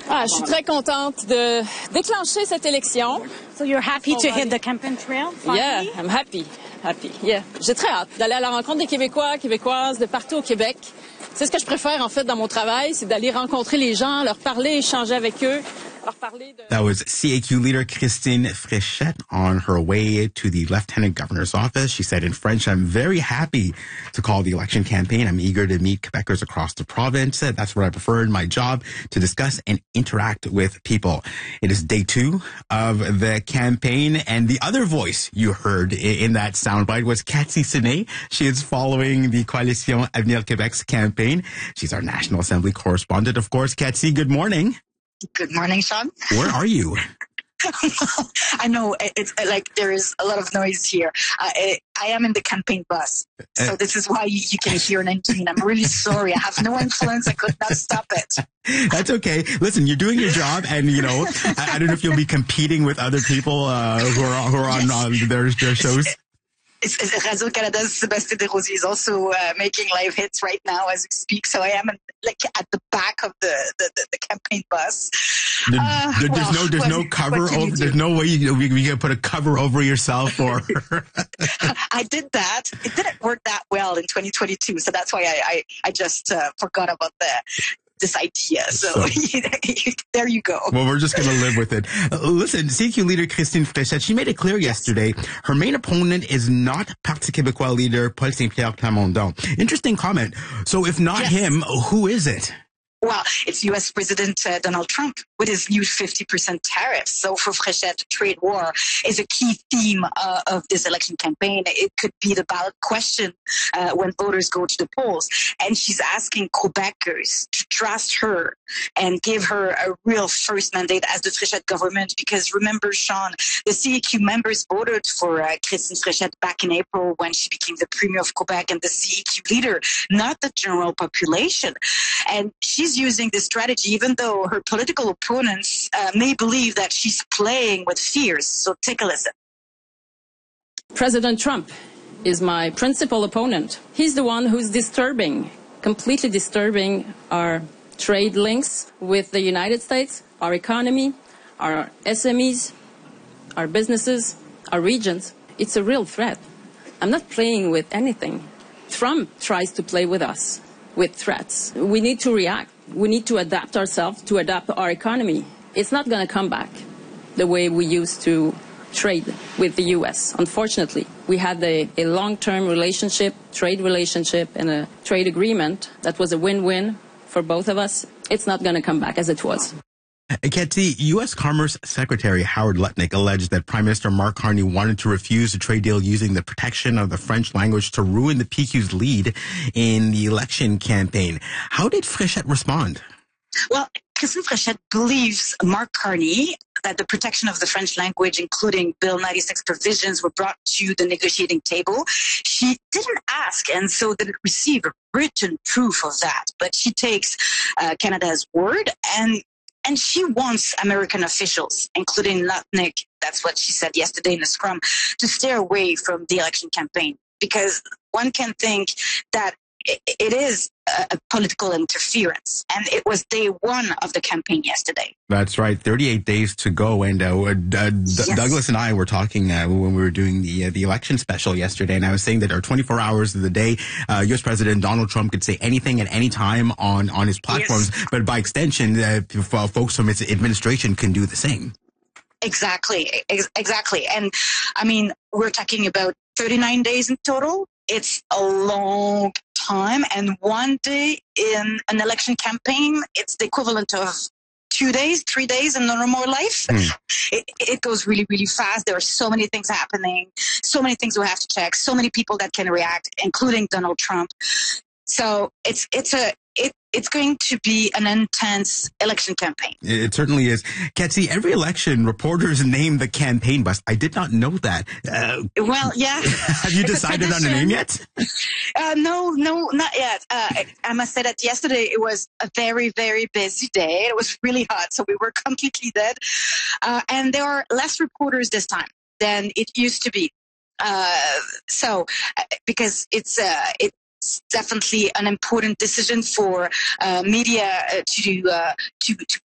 Ah, je suis très contente de déclencher cette élection. So you're happy to hit the campaign trail finally? Yeah, I'm happy. Yeah. J'ai très hâte d'aller à la rencontre des Québécois, Québécoises de partout au Québec. C'est ce que je préfère en fait dans mon travail, c'est d'aller rencontrer les gens, leur parler, échanger avec eux. That was CAQ leader Christine Fréchette on her way to the Lieutenant Governor's office. She said in French, "I'm very happy to call the election campaign. I'm eager to meet Quebecers across the province. That's what I prefer in my job, to discuss and interact with people." It is day 2 of the campaign, and the other voice you heard in that soundbite was Cathy Sené. She is following the Coalition Avenir Québec's campaign. She's our National Assembly correspondent, of course. Cathy, good morning. Good morning, Sean. Where are you? I know it's like there is a lot of noise here. I am in the campaign bus, so this is why you can hear an engine. I'm really sorry. I have no influence. I could not stop it. That's okay. Listen, you're doing your job, and you know I don't know if you'll be competing with other people who are on their shows. Radio-Canada's Sébastien Desrosiers is also making live hits right now as we speak. So I am at the back of the campaign bus. There's no cover over. There's no way we can put a cover over yourself or. I did that. It didn't work that well in 2022, so that's why I just forgot about this idea. So there you go. Well, we're just going to live with it. Listen, CQ leader Christine Fréchette, she made it clear yesterday her main opponent is not Parti Québécois leader Paul Saint-Pierre Plamondon. Interesting comment. So if not him, who is it? Well, it's U.S. President Donald Trump with his new 50% tariffs. So for Fréchette, trade war is a key theme of this election campaign. It could be the ballot question when voters go to the polls. And she's asking Quebecers to trust her and give her a real first mandate as the Fréchette government. Because remember, Sean, the CAQ members voted for Christine Fréchette back in April when she became the Premier of Quebec and the CAQ leader, not the general population. And she's using this strategy, even though her political opponents may believe that she's playing with fears. So take a listen. President Trump is my principal opponent. He's the one who's completely disturbing our trade links with the United States, our economy, our SMEs, our businesses, our regions. It's a real threat. I'm not playing with anything. Trump tries to play with us with threats. We need to react. We need to adapt ourselves, to adapt our economy. It's not going to come back the way we used to trade with the U.S. Unfortunately, we had a long-term relationship, trade relationship, and a trade agreement that was a win-win for both of us. It's not going to come back as it was. Cathy, U.S. Commerce Secretary Howard Lutnick alleged that Prime Minister Mark Carney wanted to refuse a trade deal using the protection of the French language to ruin the PQ's lead in the election campaign. How did Fréchette respond? Well, Christine Fréchette believes Mark Carney that the protection of the French language, including Bill 96 provisions, were brought to the negotiating table. She didn't ask, and so didn't receive written proof of that. But she takes Canada's word, and she wants American officials, including Lutnick, that's what she said yesterday in the scrum, to stay away from the election campaign. Because one can think that it is a political interference. And it was day 1 of the campaign yesterday. That's right. 38 days to go. And Douglas and I were talking when we were doing the election special yesterday. And I was saying that our 24 hours of the day, U.S. President Donald Trump could say anything at any time on his platforms. Yes. But by extension, folks from his administration can do the same. Exactly. And I mean, we're talking about 39 days in total. It's a long time, and one day in an election campaign, it's the equivalent of 2 days, 3 days in normal life. It goes really, really fast. There are so many things happening, so many things we have to check, so many people that can react, including Donald Trump. So it's going to be an intense election campaign. It certainly is. Cathy, every election, reporters name the campaign bus. I did not know that. Well, yeah. Have you decided on a name yet? No, not yet. I must say that yesterday it was a very, very busy day. It was really hot, so we were completely dead. And there are less reporters this time than it used to be. Because it's definitely an important decision for media to